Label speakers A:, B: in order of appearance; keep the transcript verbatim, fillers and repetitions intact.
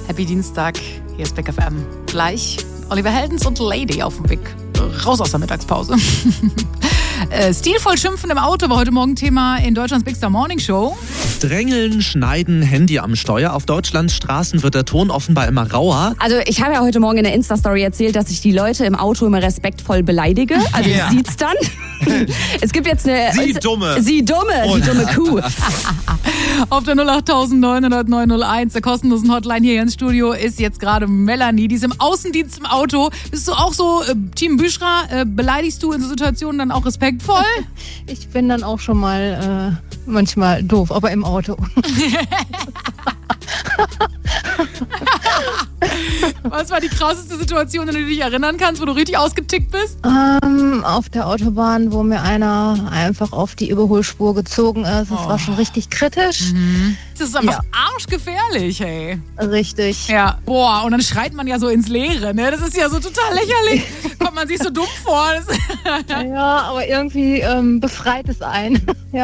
A: Happy Dienstag, hier ist Big F M. Gleich Oliver Heldens und Lady auf dem Weg raus aus der Mittagspause. äh, stilvoll schimpfen im Auto war heute Morgen Thema in Deutschlands Big Star Morning Show.
B: Drängeln, schneiden, Handy am Steuer. Auf Deutschlands Straßen wird der Ton offenbar immer rauer.
C: Also ich habe ja heute Morgen in der Insta-Story erzählt, dass ich die Leute im Auto immer respektvoll beleidige. Also
B: Ja.
C: sieht's dann. Es gibt jetzt eine...
B: Sie Dumme.
C: Sie Dumme,
B: Und-
C: die dumme Kuh.
A: Auf der null acht neun null null neun null eins, der kostenlosen Hotline hier ins Studio, ist jetzt gerade Melanie. Die ist im Außendienst im Auto. Bist du auch so äh, Team Büschra? Äh, beleidigst du in so Situationen dann auch respektvoll?
D: Ich bin dann auch schon mal äh, manchmal doof, aber im Auto.
A: Was war die krasseste Situation, an die du dich erinnern kannst, wo du richtig ausgetickt bist?
D: Ähm, auf der Autobahn, wo mir einer einfach auf die Überholspur gezogen ist. Das
A: Oh.
D: war schon richtig kritisch.
A: Das ist einfach arschgefährlich, hey.
D: Richtig.
A: Ja, boah, und dann schreit man ja so ins Leere, ne? Das ist ja so total lächerlich. Kommt man sich so dumm vor. Das
D: Ja, aber irgendwie ähm, befreit es einen. Ja.